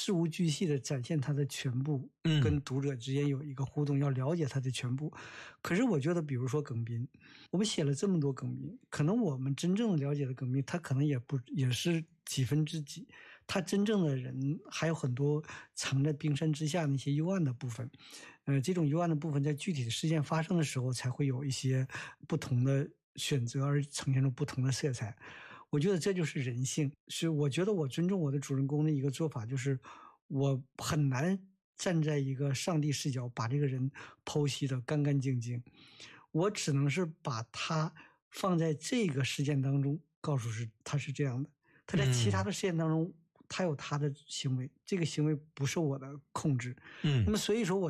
事无巨细的展现他的全部，跟读者之间有一个互动，要了解他的全部。可是我觉得，比如说耿斌，我们写了这么多耿斌，可能我们真正了解的耿斌，他可能也是几分之几，他真正的人还有很多藏在冰山之下那些幽暗的部分。这种幽暗的部分在具体的事件发生的时候，才会有一些不同的选择，而呈现出不同的色彩。我觉得这就是人性，是我觉得我尊重我的主人公的一个做法，就是我很难站在一个上帝视角把这个人剖析的干干净净，我只能是把他放在这个事件当中，告诉他是这样的，他在其他的事件当中，他有他的行为，这个行为不受我的控制。那么所以说我